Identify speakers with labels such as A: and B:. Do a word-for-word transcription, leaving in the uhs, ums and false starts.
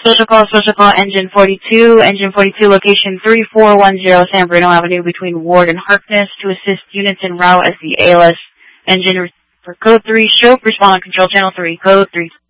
A: Special call, special call, engine forty-two, engine forty-two, location three four one zero San Bruno Avenue between Ward and Harkness to assist units en route as the A L S engine for code three. Stroke, respond on control channel three, code three.